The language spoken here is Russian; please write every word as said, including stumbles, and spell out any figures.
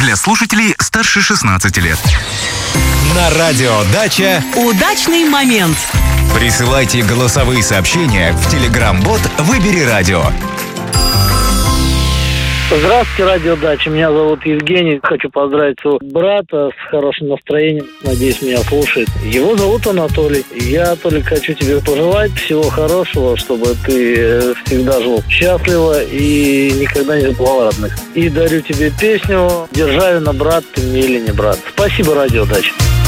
Для слушателей старше шестнадцати лет. На радио «Дача» удачный момент. Присылайте голосовые сообщения в Telegram-бот «Выбери радио». Здравствуйте, радио «Дача». Меня зовут Евгений. Хочу поздравить своего брата с хорошим настроением. Надеюсь, меня слушает. Его зовут Анатолий. Я только хочу тебе пожелать всего хорошего, чтобы ты всегда жил счастливо и никогда не забывал родных. И дарю тебе песню «Державина, брат, ты мне или не брат». Спасибо, радио «Дача».